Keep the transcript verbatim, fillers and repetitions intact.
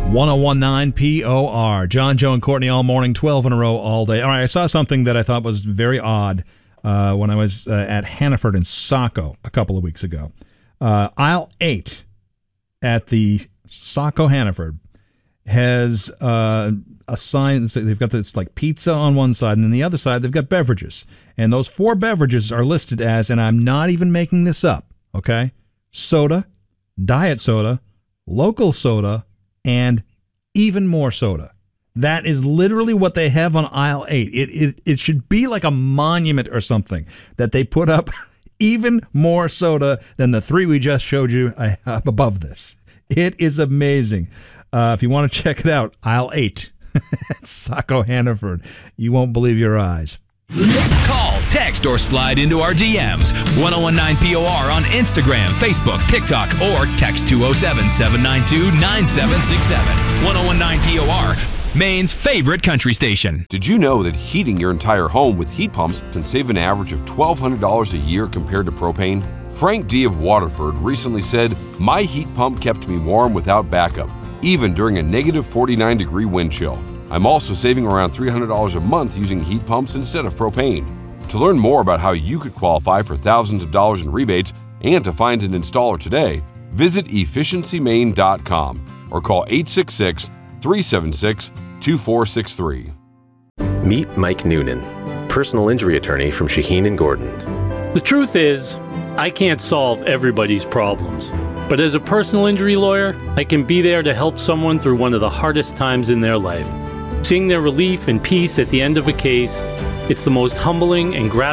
one oh one point nine P O R. John, Joe, and Courtney all morning, twelve in a row all day. All right, I saw something that I thought was very odd uh, when I was uh, at Hannaford and Saco a couple of weeks ago. Uh, aisle eight at the Saco Hannaford has uh, a sign. They've got this like pizza on one side, and then the other side they've got beverages. And those four beverages are listed as, and I'm not even making this up, okay, soda, diet soda, local soda, and even more soda. That is literally what they have on aisle eight. It, it, it should be like a monument or something that they put up even more soda than the three we just showed you uh, up above this. It is amazing. Uh, if you want to check it out, aisle eight at Saco Hannaford. You won't believe your eyes. Call, text, or slide into our D Ms. one oh one nine P O R on Instagram, Facebook, TikTok, or text two oh seven, seven nine two, nine seven six seven. one oh one nine P O R, Maine's favorite country station. Did you know that heating your entire home with heat pumps can save an average of twelve hundred dollars a year compared to propane? Frank D. of Waterford recently said, "My heat pump kept me warm without backup, even during a negative forty-nine degree wind chill. I'm also saving around three hundred dollars a month using heat pumps instead of propane." To learn more about how you could qualify for thousands of dollars in rebates and to find an installer today, visit efficiency maine dot com or call eight six six, three seven six, two four six three. Meet Mike Noonan, personal injury attorney from Shaheen and Gordon. The truth is, I can't solve everybody's problems. But as a personal injury lawyer, I can be there to help someone through one of the hardest times in their life. Seeing their relief and peace at the end of a case, it's the most humbling and gratifying